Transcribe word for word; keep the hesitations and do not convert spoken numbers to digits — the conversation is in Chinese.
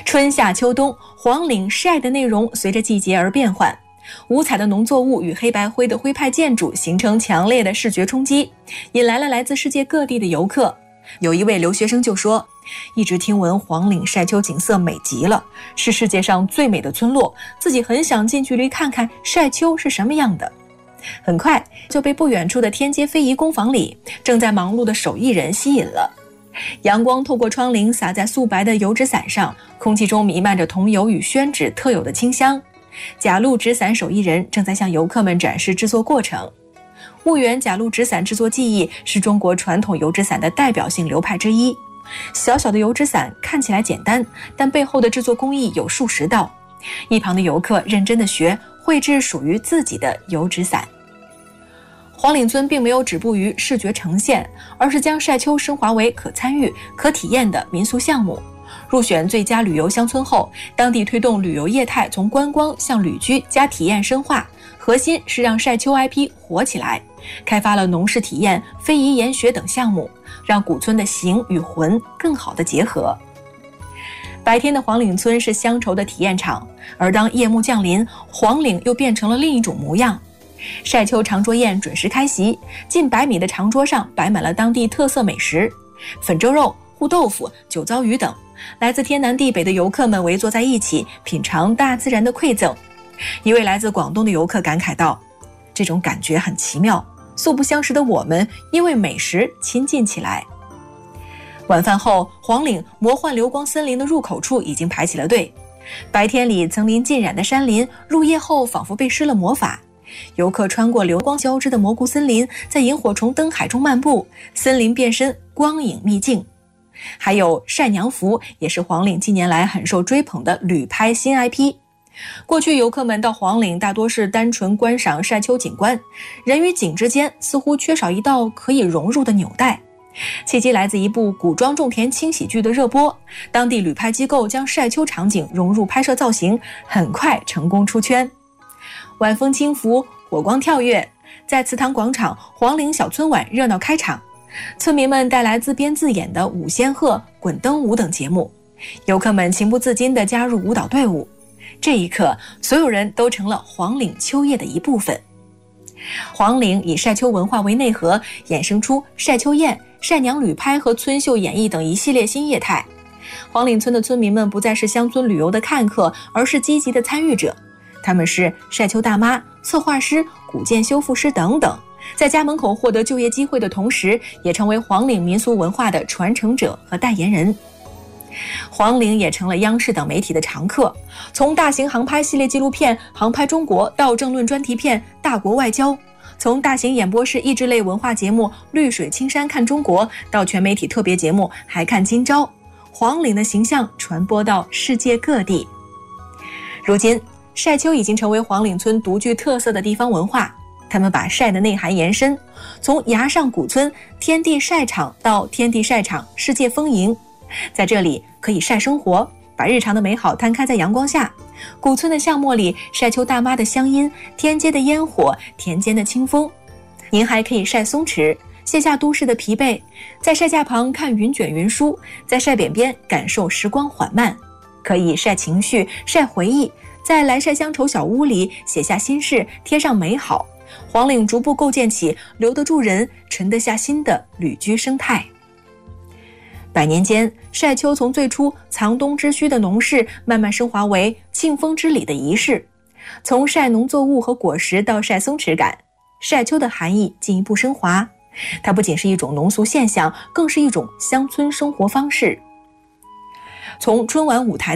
春夏秋冬，黄岭晒的内容随着季节而变换，五彩的农作物与黑白灰的徽派建筑形成强烈的视觉冲击，引来了来自世界各地的游客。有一位留学生就说，一直听闻黄岭晒秋景色美极了，是世界上最美的村落，自己很想近距离看看晒秋是什么样的。很快就被不远处的天街非遗工坊里正在忙碌的手艺人吸引了。阳光透过窗棂洒在素白的油纸伞上，空气中弥漫着桐油与宣纸特有的清香。甲路纸伞手艺人正在向游客们展示制作过程。婺源甲路纸伞制作技艺是中国传统油纸伞的代表性流派之一。小小的油纸伞看起来简单，但背后的制作工艺有数十道。一旁的游客认真地学，绘制属于自己的油纸伞。黄岭村并没有止步于视觉呈现，而是将晒秋升华为可参与、可体验的民俗项目。入选最佳旅游乡村后，当地推动旅游业态从观光向旅居加体验深化，核心是让晒秋 I P 火起来，开发了农事体验、非遗研学等项目，让古村的形与魂更好地结合。白天的黄岭村是乡愁的体验场，而当夜幕降临，黄岭又变成了另一种模样。晒秋长桌宴准时开席，近百米的长桌上摆满了当地特色美食，粉蒸肉、糊豆腐、酒糟鱼等。来自天南地北的游客们围坐在一起，品尝大自然的馈赠。一位来自广东的游客感慨道，这种感觉很奇妙，素不相识的我们因为美食亲近起来。晚饭后，黄岭魔幻流光森林的入口处已经排起了队。白天里层林尽染的山林，入夜后仿佛被施了魔法。游客穿过流光交织的蘑菇森林，在萤火虫灯海中漫步，森林变身光影秘境。还有晒娘服，也是黄岭近年来很受追捧的旅拍新 I P。 过去游客们到黄岭大多是单纯观赏晒秋景观，人与景之间似乎缺少一道可以融入的纽带。契机来自一部古装种田轻喜剧的热播，当地旅拍机构将晒秋场景融入拍摄造型，很快成功出圈。晚风轻拂，火光跳跃，在祠堂广场，黄岭小村晚热闹开场。村民们带来自编自演的舞仙鹤、滚灯舞等节目，游客们情不自禁地加入舞蹈队伍。这一刻，所有人都成了黄岭秋夜的一部分。黄岭以晒秋文化为内核，衍生出晒秋宴、晒娘旅拍和村秀演绎等一系列新业态。黄岭村的村民们不再是乡村旅游的看客，而是积极的参与者。他们是晒秋大妈、策划师、古建修复师等等，在家门口获得就业机会的同时，也成为黄岭民俗文化的传承者和代言人。黄岭也成了央视等媒体的常客，从大型航拍系列纪录片《航拍中国》到政论专题片《大国外交》，从大型演播式益智类文化节目《绿水青山看中国》到全媒体特别节目《还看今朝》，黄岭的形象传播到世界各地。如今晒秋已经成为黄岭村独具特色的地方文化，他们把晒的内涵延伸，从崖上古村天地晒场到天地晒场世界丰盈。在这里可以晒生活，把日常的美好摊开在阳光下。古村的巷陌里，晒秋大妈的乡音，天街的烟火，田间的清风。您还可以晒松弛，卸下都市的疲惫，在晒架旁看云卷云舒，在晒匾边感受时光缓慢。可以晒情绪，晒回忆，在来晒乡愁小屋里写下心事，贴上美好。黄岭逐步构建起留得住人、沉得下心的旅居生态。百年间，晒秋从最初藏冬之需的农事，慢慢升华为庆丰之礼的仪式。从晒农作物和果实到晒松弛感，晒秋的含义进一步升华。它不仅是一种农俗现象，更是一种乡村生活方式。从春晚舞台